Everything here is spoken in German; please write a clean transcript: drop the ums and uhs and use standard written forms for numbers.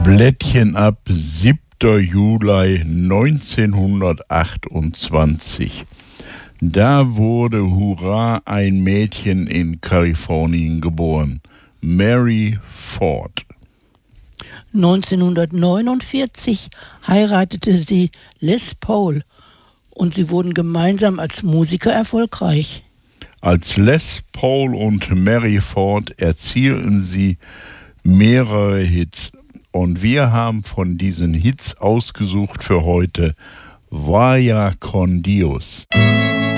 Blättchen ab, 7. Juli 1928. Da wurde hurra ein Mädchen in Kalifornien geboren, Mary Ford. 1949 heiratete sie Les Paul und sie wurden gemeinsam als Musiker erfolgreich. Als Les Paul und Mary Ford erzielten sie mehrere Hits. Und wir haben von diesen Hits ausgesucht für heute Vaya con Dios.